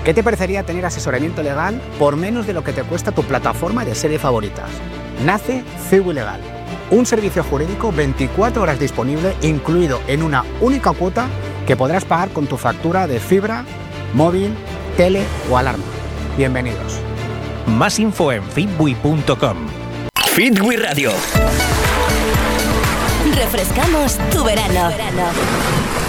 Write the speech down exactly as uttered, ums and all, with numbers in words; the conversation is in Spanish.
¿Qué te parecería tener asesoramiento legal por menos de lo que te cuesta tu plataforma de series favoritas? Nace Ciwi Legal, un servicio jurídico veinticuatro horas disponible, incluido en una única cuota que podrás pagar con tu factura de fibra, móvil, tele o alarma. Bienvenidos. Más info en fitwi punto com. Fitwi Radio. Refrescamos tu verano. verano.